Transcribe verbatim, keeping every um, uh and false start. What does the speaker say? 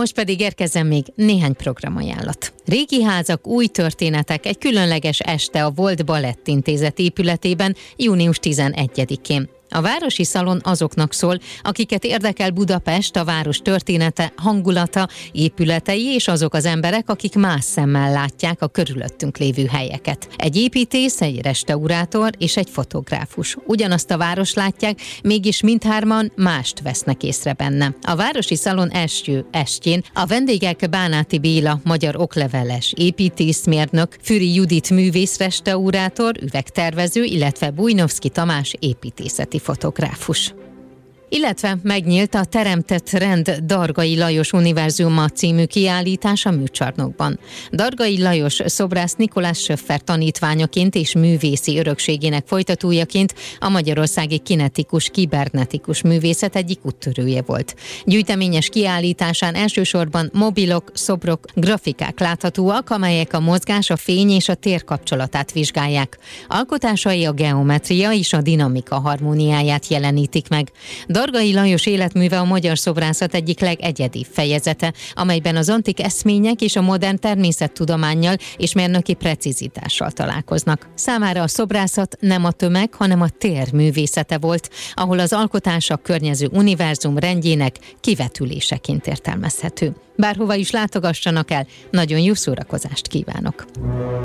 Most pedig érkezzen még néhány programajánlat. Régi házak, új történetek, egy különleges este a Volt Balettintézet épületében június tizenegyedikén. A Városi Szalon azoknak szól, akiket érdekel Budapest, a város története, hangulata, épületei és azok az emberek, akik más szemmel látják a körülöttünk lévő helyeket. Egy építész, egy restaurátor és egy fotográfus. Ugyanazt a város látják, mégis mindhárman mást vesznek észre benne. A Városi Szalon első estjén a vendégek Bánáti Béla, magyar okleveles építészmérnök, Füri Judit művész restaurátor, üvegtervező, illetve Bujnovszki Tamás építészeti fotográfus. Illetve megnyílt a Teremtett Rend Dargai Lajos Univerzuma című kiállítás a műcsarnokban. Dargai Lajos szobrász Nikolás Söffer tanítványaként és művészi örökségének folytatójaként a magyarországi kinetikus, kibernetikus művészet egyik úttörője volt. Gyűjteményes kiállításán elsősorban mobilok, szobrok, grafikák láthatóak, amelyek a mozgás, a fény és a tér kapcsolatát vizsgálják. Alkotásai a geometria és a dinamika harmóniáját jelenítik meg. Dargai Lajos életműve a magyar szobrászat egyik legegyedibb fejezete, amelyben az antik eszmények és a modern természettudománnyal és mérnöki precizitással találkoznak. Számára a szobrászat nem a tömeg, hanem a tér művészete volt, ahol az alkotás a környező univerzum rendjének kivetüléseként értelmezhető. Bárhova is látogassanak el, nagyon jó szórakozást kívánok!